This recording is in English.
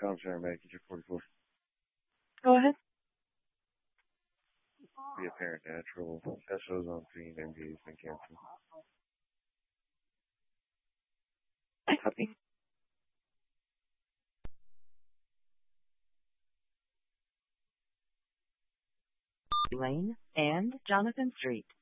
Commentary Manager 44. Go ahead. Be apparent natural. That shows on scene. NDA's been canceled. Copy. Lane and Jonathan Street.